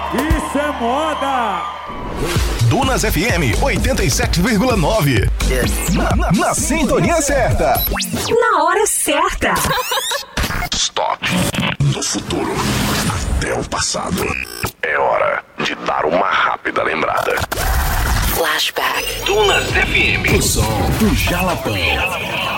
Isso é moda! Dunas FM 87,9. Na sintonia certa. Na hora certa. Stop. Do futuro até o passado. É hora de dar uma rápida lembrada. Flashback. Dunas FM. O som do Jalapão.